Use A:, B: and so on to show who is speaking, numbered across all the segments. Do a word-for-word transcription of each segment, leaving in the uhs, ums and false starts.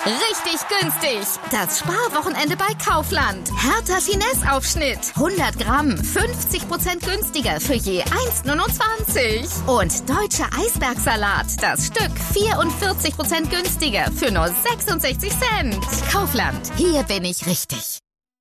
A: Richtig günstig. Das Sparwochenende bei Kaufland. Hertha Finesse-Aufschnitt. hundert Gramm, fünfzig Prozent günstiger für je eins Komma neunundzwanzig. Und deutscher Eisbergsalat. Das Stück vierundvierzig Prozent günstiger für nur sechsundsechzig Cent. Kaufland. Hier bin ich richtig.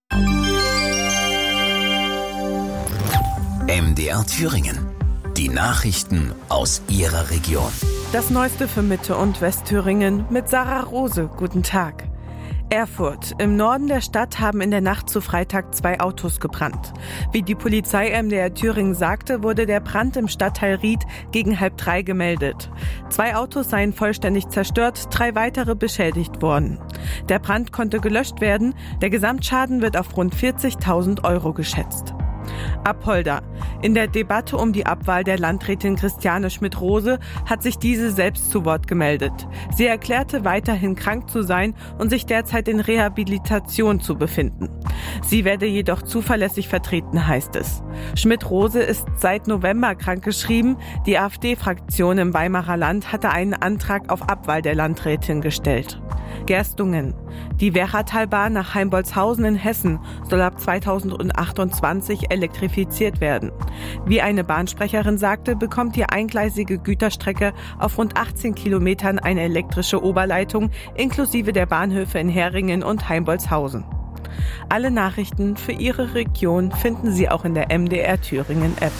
B: M D R Thüringen. Die Nachrichten aus Ihrer Region.
C: Das Neueste für Mitte- und Westthüringen mit Sarah Rose. Guten Tag. Erfurt. Im Norden der Stadt haben in der Nacht zu Freitag zwei Autos gebrannt. Wie die Polizei M D R Thüringen sagte, wurde der Brand im Stadtteil Ried gegen halb drei gemeldet. Zwei Autos seien vollständig zerstört, drei weitere beschädigt worden. Der Brand konnte gelöscht werden. Der Gesamtschaden wird auf rund vierzigtausend Euro geschätzt. Apolda. In der Debatte um die Abwahl der Landrätin Christiane Schmidt-Rose hat sich diese selbst zu Wort gemeldet. Sie erklärte, weiterhin krank zu sein und sich derzeit in Rehabilitation zu befinden. Sie werde jedoch zuverlässig vertreten, heißt es. Schmidt-Rose ist seit November krankgeschrieben. Die AfD-Fraktion im Weimarer Land hatte einen Antrag auf Abwahl der Landrätin gestellt. Gerstungen. Die Werratalbahn nach Heimbolzhausen in Hessen soll ab zweitausendachtundzwanzig elektrifiziert werden. Wie eine Bahnsprecherin sagte, bekommt die eingleisige Güterstrecke auf rund achtzehn Kilometern eine elektrische Oberleitung inklusive der Bahnhöfe in Heringen und Heimbolzhausen. Alle Nachrichten für Ihre Region finden Sie auch in der M D R Thüringen App.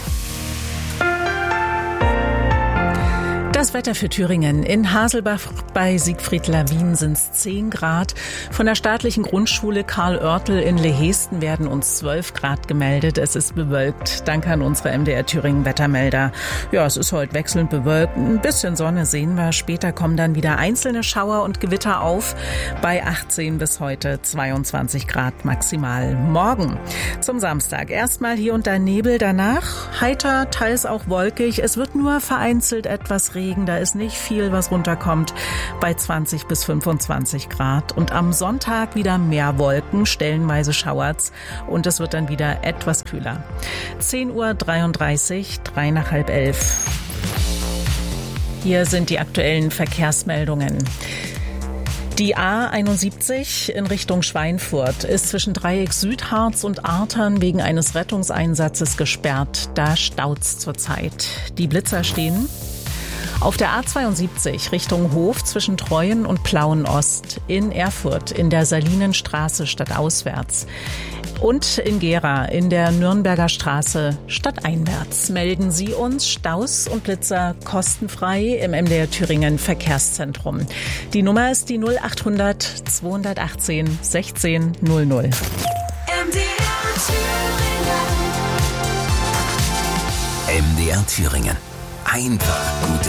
D: Das Wetter für Thüringen. In Haselbach bei Siegfried Lawin sind es zehn Grad. Von der staatlichen Grundschule Karl Oertel in Lehesten werden uns zwölf Grad gemeldet. Es ist bewölkt. Danke an unsere M D R Thüringen Wettermelder. Ja, es ist heute wechselnd bewölkt. Ein bisschen Sonne sehen wir. Später kommen dann wieder einzelne Schauer und Gewitter auf. Bei achtzehn bis heute zweiundzwanzig Grad maximal. Morgen zum Samstag. Erstmal hier und da Nebel. Danach heiter, teils auch wolkig. Es wird nur vereinzelt etwas Regen. Da ist nicht viel, was runterkommt, bei zwanzig bis fünfundzwanzig Grad. Und am Sonntag wieder mehr Wolken, stellenweise schauert's und es wird dann wieder etwas kühler. zehn Uhr dreiunddreißig, drei nach halb elf. Hier sind die aktuellen Verkehrsmeldungen. Die A einundsiebzig in Richtung Schweinfurt ist zwischen Dreieck Südharz und Artern wegen eines Rettungseinsatzes gesperrt. Da staut's zurzeit. Die Blitzer stehen. Auf der A zweiundsiebzig Richtung Hof zwischen Treuen und Plauen-Ost in Erfurt in der Salinenstraße stadtauswärts und in Gera in der Nürnberger Straße stadteinwärts. Melden Sie uns Staus und Blitzer kostenfrei im M D R Thüringen Verkehrszentrum. Die Nummer ist die null achthundert zweihundertachtzehn sechzehn null null.
E: M D R Thüringen.
B: M D R Thüringen. Einfach gute